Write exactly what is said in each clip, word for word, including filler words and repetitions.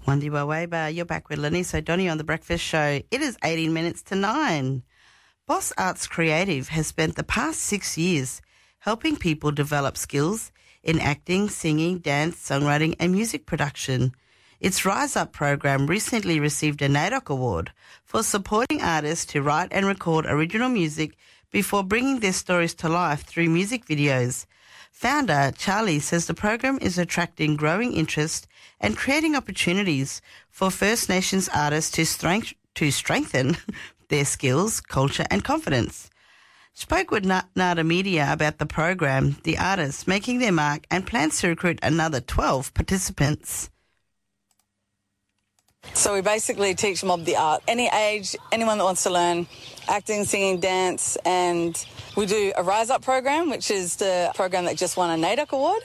Wandiba Waba, you're back with Lanice O'Donoghue on The Breakfast Show. It is eighteen minutes to nine. Boss Arts Creative has spent the past six years helping people develop skills in acting, singing, dance, songwriting and music production. Its Rise Up program recently received a NAIDOC award for supporting artists to write and record original music before bringing their stories to life through music videos. Founder Charlie says the program is attracting growing interest and creating opportunities for First Nations artists to, strength, to strengthen their skills, culture and confidence. Spoke with Nada Media about the program, the artists making their mark and plans to recruit another twelve participants. So we basically teach mob the art. Any age, anyone that wants to learn acting, singing, dance, and we do a Rise Up program, which is the program that just won a NAIDOC award.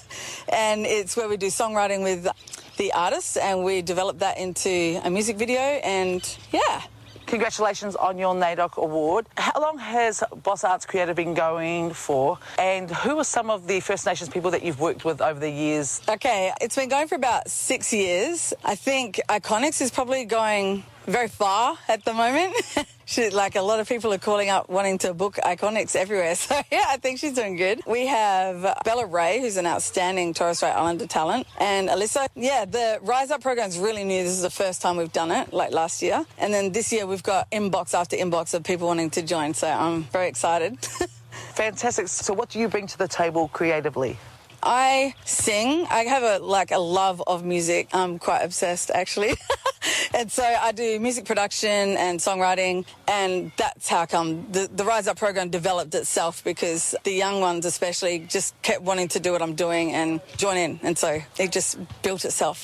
And it's where we do songwriting with the artists and we develop that into a music video and, yeah. Congratulations on your NAIDOC award. How long has Boss Arts Creative been going for? And who are some of the First Nations people that you've worked with over the years? Okay, it's been going for about six years. I think Iconics is probably going very far at the moment. She, like a lot of people are calling up wanting to book Iconics everywhere. So, yeah, I think she's doing good. We have Bella Ray, who's an outstanding Torres Strait Islander talent, and Alyssa. Yeah, the Rise Up program is really new. This is the first time we've done it, like last year. And then this year we've got inbox after inbox of people wanting to join. So I'm very excited. Fantastic. So what do you bring to the table creatively? I sing. I have a like a love of music. I'm quite obsessed, actually. And so I do music production and songwriting, and that's how come the, the Rise Up program developed itself, because the young ones especially just kept wanting to do what I'm doing and join in, and so it just built itself.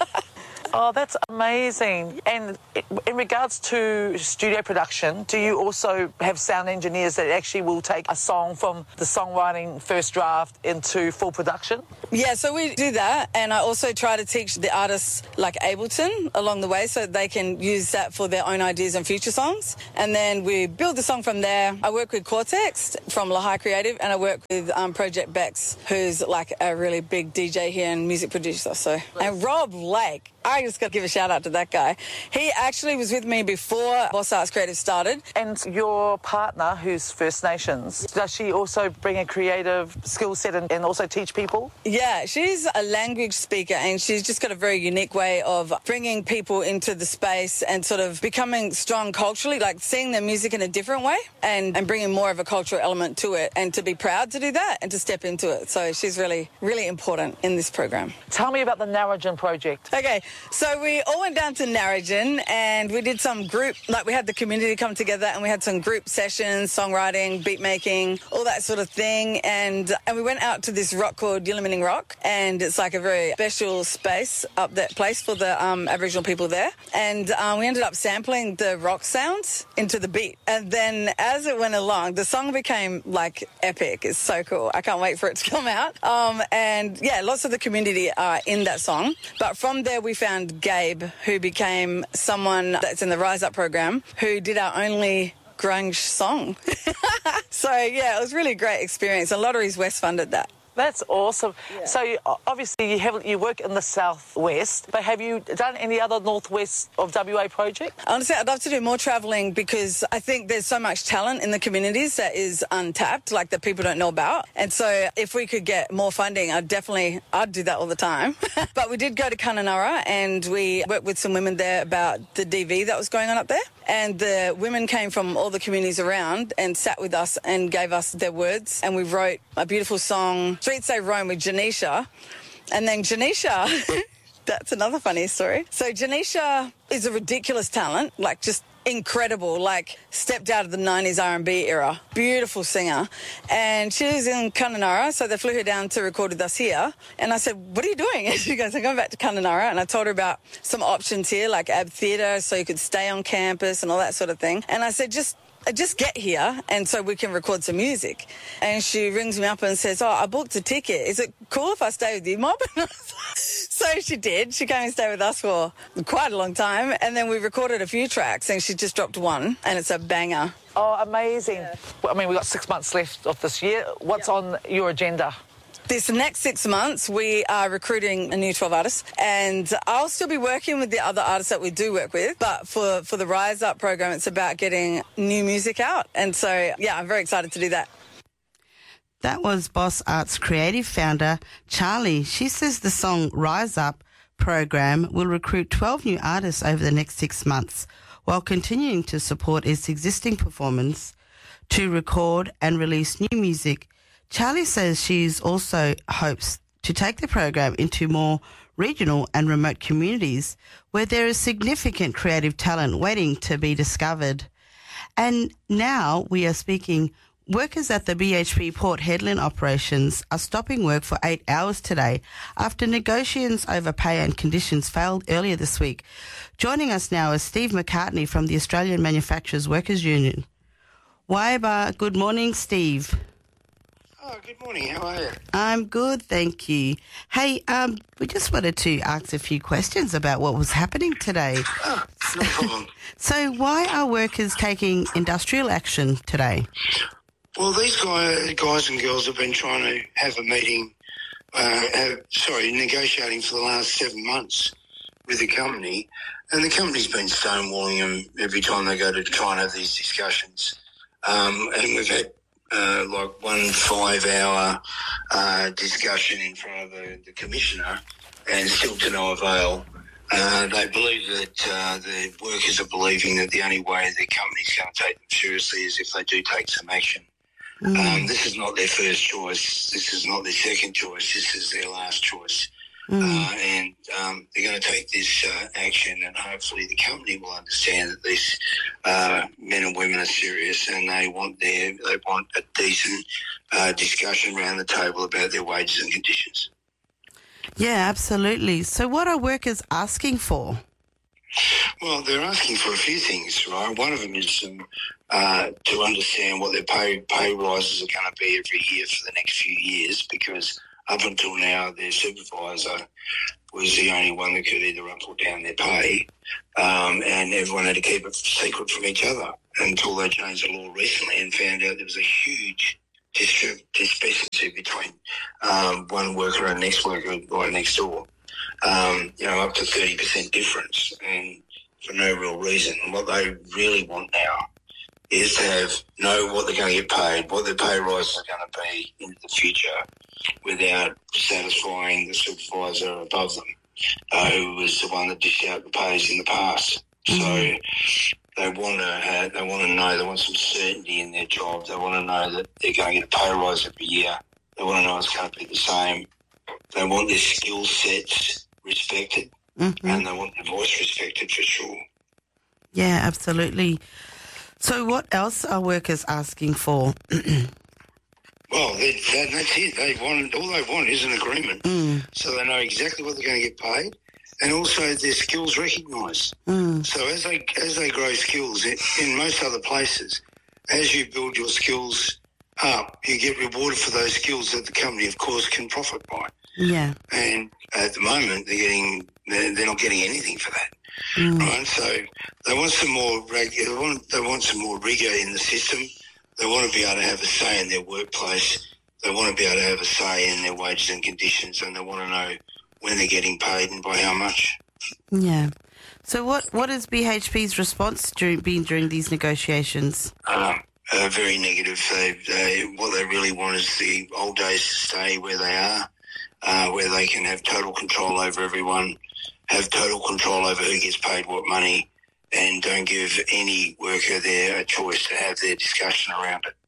Oh, that's amazing. And in regards to studio production, do you also have sound engineers that actually will take a song from the songwriting first draft into full production? Yeah, so we do that. And I also try to teach the artists like Ableton along the way so they can use that for their own ideas and future songs. And then we build the song from there. I work with Cortex from Lahai Creative, and I work with um, Project Bex, who's like a really big D J here and music producer. So, and Rob Lake. I just got to give a shout out to that guy. He actually was with me before Boss Arts Creative started. And your partner, who's First Nations, does she also bring a creative skill set and, and also teach people? Yeah, she's a language speaker, and she's just got a very unique way of bringing people into the space and sort of becoming strong culturally, like seeing their music in a different way and, and bringing more of a cultural element to it, and to be proud to do that and to step into it. So she's really, really important in this program. Tell me about the Narrogin project. Okay. So we all went down to Narrogin and we did some group, like we had the community come together and we had some group sessions, songwriting, beat making, all that sort of thing. And and we went out to this rock called Yilimining Rock, and it's like a very special space up that place for the um, Aboriginal people there. And um, we ended up sampling the rock sounds into the beat. And then as it went along, the song became like epic. It's so cool. I can't wait for it to come out. Um, and yeah, lots of the community are in that song. But from there we found Gabe, who became someone that's in the Rise Up program, who did our only grunge song. So, yeah, it was really a great experience. And Lotteries West funded that. That's awesome. Yeah. So obviously you have you work in the southwest, but have you done any other northwest of W A project? Honestly, I'd love to do more travelling, because I think there's so much talent in the communities that is untapped, like that people don't know about. And so if we could get more funding, I'd definitely, I'd do that all the time. But we did go to Kununurra and we worked with some women there about the D V that was going on up there. And the women came from all the communities around and sat with us and gave us their words. And we wrote a beautiful song, Streets Say Rome, with Janisha. And then Janisha, that's another funny story. So Janisha is a ridiculous talent, like just incredible, like stepped out of the nineties R and B era. Beautiful singer. And she was in Kununurra, so they flew her down to record with us here. And I said, what are you doing? And she goes, I'm going back to Kununurra. And I told her about some options here, like Ab Theatre, so you could stay on campus and all that sort of thing. And I said, just just get here and so we can record some music. And she rings me up and says, oh, I booked a ticket. Is it cool if I stay with you, Mob? So she did. She came and stayed with us for quite a long time. And then we recorded a few tracks and she just dropped one and it's a banger. Oh, amazing. Yeah. Well, I mean, we've got six months left of this year. What's yeah. on your agenda? This next six months, we are recruiting a new twelve artists, and I'll still be working with the other artists that we do work with. But for, for the Rise Up program, it's about getting new music out. And so, yeah, I'm very excited to do that. That was Boss Arts Creative founder Charlie. She says the song Rise Up program will recruit twelve new artists over the next six months while continuing to support its existing performance to record and release new music. Charlie says she also hopes to take the program into more regional and remote communities where there is significant creative talent waiting to be discovered. And now we are speaking, workers at the B H P Port Hedland operations are stopping work for eight hours today after negotiations over pay and conditions failed earlier this week. Joining us now is Steve McCartney from the Australian Manufacturers Workers Union. Waiba, good morning, Steve. Oh, good morning. How are you? I'm good, thank you. Hey, um, we just wanted to ask a few questions about what was happening today. Oh, no problem. So why are workers taking industrial action today? Well, these guys, guys and girls have been trying to have a meeting, uh, have, sorry, negotiating for the last seven months with the company, and the company's been stonewalling them every time they go to try and have these discussions. Um, and we've had Uh, like one five-hour uh, discussion in front of the, the commissioner, and still to no avail. Uh, they believe that uh, the workers are believing that the only way the company's going to take them seriously is if they do take some action. Mm. Um, this is not their first choice. This is not their second choice. This is their last choice. Mm. Uh, and um, they're going to take this uh, action, and hopefully the company will understand that these uh, men and women are serious, and they want their they want a decent uh, discussion around the table about their wages and conditions. Yeah, absolutely. So what are workers asking for? Well, they're asking for a few things, right? One of them is um, uh, to understand what their pay pay rises are going to be every year for the next few years, because up until now, their supervisor was the only one that could either up or down their pay, um, and everyone had to keep it secret from each other until they changed the law recently and found out there was a huge dis- discrepancy between um, one worker and next worker right next door, um, you know, up to thirty percent difference, and for no real reason. And what they really want now is to have know what they're going to get paid, what their pay rises are going to be into the future, without satisfying the supervisor above them, uh, who was the one that dished out the pays in the past. Mm-hmm. So they want to have, they want to know, they want some certainty in their job. They want to know that they're going to get a pay rise every year. They want to know it's going to be the same. They want their skill sets respected, mm-hmm. and they want their voice respected for sure. Yeah, absolutely. So what else are workers asking for? Well, they, that, that's it. They want, all they want is an agreement, mm. so they know exactly what they're going to get paid, and also their skills recognised. Mm. So as they as they grow skills in, in most other places, as you build your skills up, you get rewarded for those skills that the company, of course, can profit by. Yeah. And at the moment, they're getting they're, they're not getting anything for that. Mm. Right. So they want some more reg- they want they want some more rigour in the system. They want to be able to have a say in their workplace. They want to be able to have a say in their wages and conditions, and they want to know when they're getting paid and by how much. Yeah. So what, what has B H P's response during, been during these negotiations? Uh, uh, very negative. They, they, what they really want is the old days to stay where they are, uh, where they can have total control over everyone, have total control over who gets paid what money, and don't give any worker there a choice to have their discussion around it.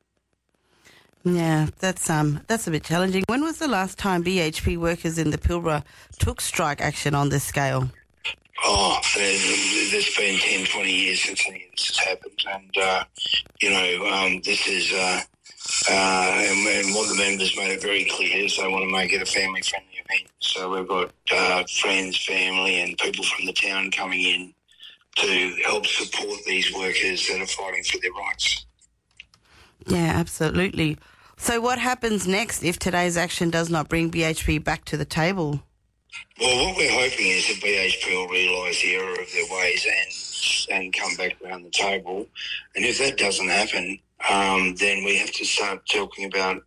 Yeah, that's um that's a bit challenging. When was the last time B H P workers in the Pilbara took strike action on this scale? Oh, there's been ten, twenty years since any of this has happened. And, uh, you know, um, this is, uh, uh, and, and what the members made it very clear is they want to make it a family-friendly event. So we've got uh, friends, family and people from the town coming in to help support these workers that are fighting for their rights. Yeah, absolutely. So what happens next if today's action does not bring B H P back to the table? Well, what we're hoping is that B H P will realise the error of their ways and and come back around the table. And if that doesn't happen, um, then we have to start talking about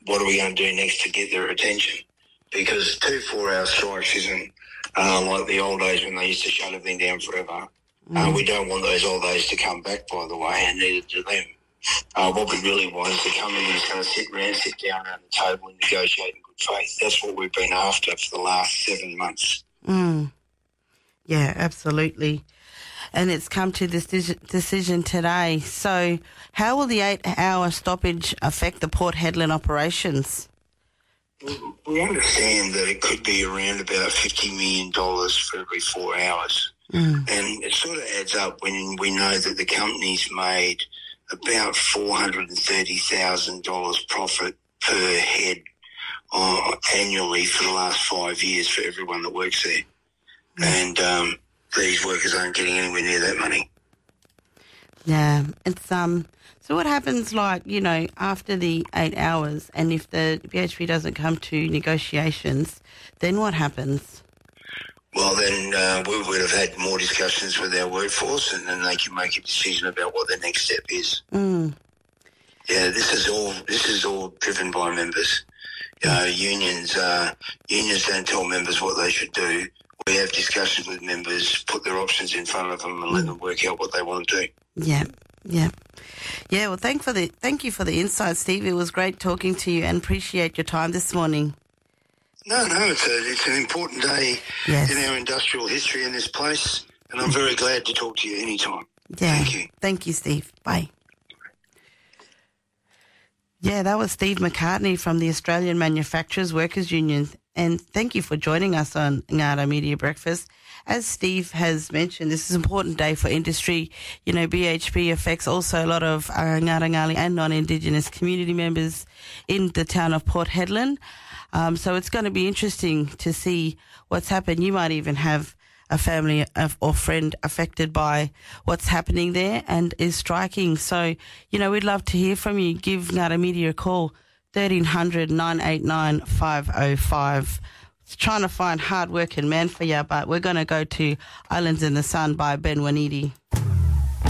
what are we going to do next to get their attention? Because two four-hour strikes isn't uh, like the old days when they used to shut everything down forever. Mm. Uh, we don't want those old days to come back, by the way, and neither do them. Uh, what we really want is to come in and just going to sit around, sit down around the table and negotiate in good faith. That's what we've been after for the last seven months. Mm. Yeah, absolutely. And it's come to this decision today. So how will the eight-hour stoppage affect the Port Hedland operations? We understand that it could be around about fifty million dollars for every four hours. Mm. And it sort of adds up when we know that the company's made about four hundred thirty thousand dollars profit per head uh, annually for the last five years for everyone that works there. Mm. And um, these workers aren't getting anywhere near that money. Yeah, it's um. So what happens, like, you know, after the eight hours, and if the B H P doesn't come to negotiations, then what happens? Well, then uh, we would have had more discussions with our workforce, and then they can make a decision about what the next step is. Mm. Yeah, this is all this is all driven by members. Uh, unions uh, unions don't tell members what they should do. We have discussions with members, put their options in front of them, and mm. let them work out what they want to do. Yeah, yeah. Yeah, well, thank for the thank you for the insight, Steve. It was great talking to you, and appreciate your time this morning. No, no, it's a, it's an important day yes. in our industrial history in this place, and I'm very glad to talk to you anytime. Yeah. Thank you. Thank you, Steve. Bye. Yeah, that was Steve McCartney from the Australian Manufacturers Workers Union, and thank you for joining us on Ngara Media Breakfast. As Steve has mentioned, this is an important day for industry. You know, B H P affects also a lot of uh, Ngarangali and non-Indigenous community members in the town of Port Hedland. Um, so it's going to be interesting to see what's happened. You might even have a family or friend affected by what's happening there and is striking. So, you know, we'd love to hear from you. Give Ngara Media a call, thirteen hundred, nine eight nine, five oh five. Trying to find hard working man for you, but we're going to go to Islands in the Sun by Ben Wanidi.